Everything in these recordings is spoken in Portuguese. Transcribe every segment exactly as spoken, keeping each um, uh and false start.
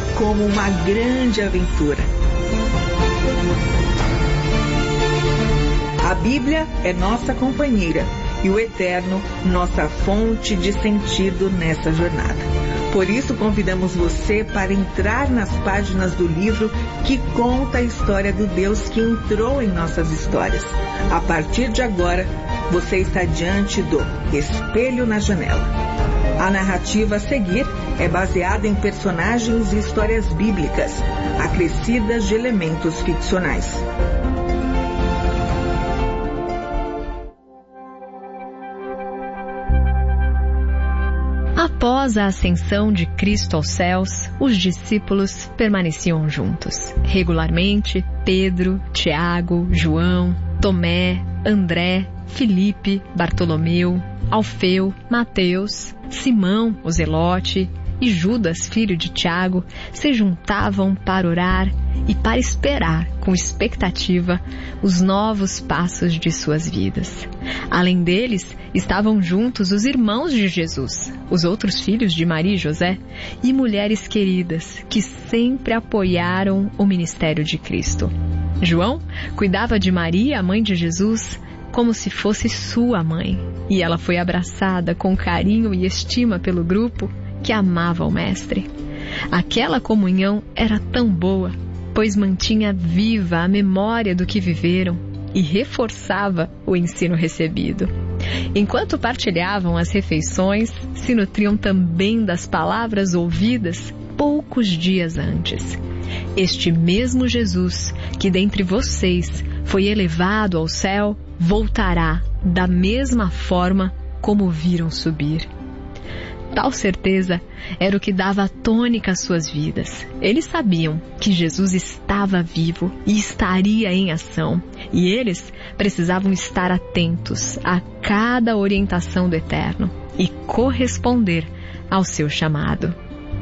como uma grande aventura. A Bíblia é nossa companheira e o Eterno, nossa fonte de sentido nessa jornada. Por isso, convidamos você para entrar nas páginas do livro que conta a história do Deus que entrou em nossas histórias. A partir de agora, você está diante do Espelho na Janela. A narrativa a seguir é baseada em personagens e histórias bíblicas, acrescidas de elementos ficcionais. Após a ascensão de Cristo aos céus, os discípulos permaneciam juntos. Regularmente, Pedro, Tiago, João, Tomé, André, Filipe, Bartolomeu, Alfeu, Mateus, Simão, o Zelote e Judas, filho de Tiago, se juntavam para orar e para esperar com expectativa os novos passos de suas vidas. Além deles, estavam juntos os irmãos de Jesus, os outros filhos de Maria e José, e mulheres queridas que sempre apoiaram o ministério de Cristo. João cuidava de Maria, a mãe de Jesus, como se fosse sua mãe, e ela foi abraçada com carinho e estima pelo grupo que amava o Mestre. Aquela comunhão era tão boa, pois mantinha viva a memória do que viveram e reforçava o ensino recebido. Enquanto partilhavam as refeições, se nutriam também das palavras ouvidas poucos dias antes. Este mesmo Jesus, que dentre vocês foi elevado ao céu, voltará da mesma forma como o viram subir. Tal certeza era o que dava tônica às suas vidas. Eles sabiam que Jesus estava vivo e estaria em ação, e eles precisavam estar atentos a cada orientação do Eterno e corresponder ao seu chamado.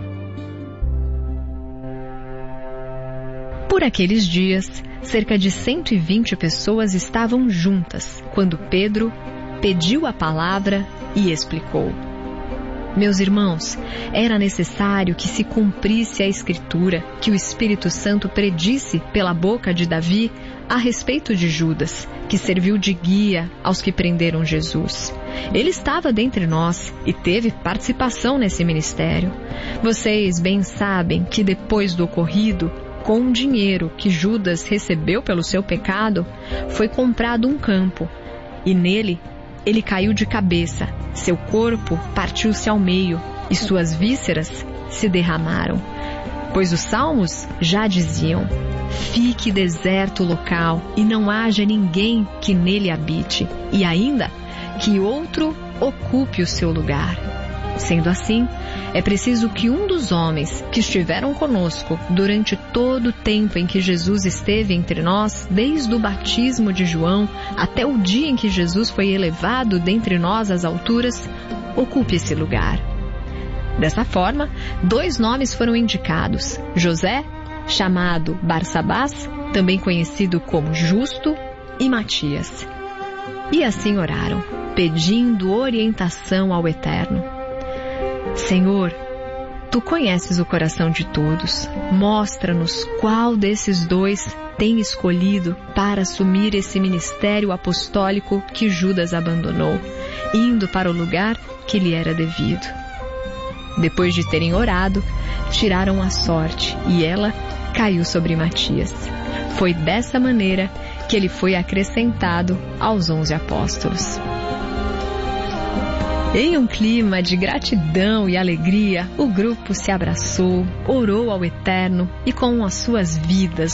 Por aqueles dias, cerca de cento e vinte pessoas estavam juntas quando Pedro pediu a palavra e explicou: Meus irmãos, era necessário que se cumprisse a Escritura que o Espírito Santo predisse pela boca de Davi a respeito de Judas, que serviu de guia aos que prenderam Jesus. Ele estava dentre nós e teve participação nesse ministério. Vocês bem sabem que depois do ocorrido, com o dinheiro que Judas recebeu pelo seu pecado, foi comprado um campo, e nele ele caiu de cabeça, seu corpo partiu-se ao meio e suas vísceras se derramaram. Pois os salmos já diziam: fique deserto o local e não haja ninguém que nele habite, e ainda que outro ocupe o seu lugar. Sendo assim, é preciso que um dos homens que estiveram conosco durante todo o tempo em que Jesus esteve entre nós, desde o batismo de João até o dia em que Jesus foi elevado dentre nós às alturas, ocupe esse lugar. Dessa forma, dois nomes foram indicados: José, chamado Barsabás, também conhecido como Justo, e Matias. E assim oraram, pedindo orientação ao Eterno. Senhor, Tu conheces o coração de todos. Mostra-nos qual desses dois tem escolhido para assumir esse ministério apostólico que Judas abandonou, indo para o lugar que lhe era devido. Depois de terem orado, tiraram a sorte e ela caiu sobre Matias. Foi dessa maneira que ele foi acrescentado aos onze apóstolos. Em um clima de gratidão e alegria, o grupo se abraçou, orou ao Eterno e com as suas vidas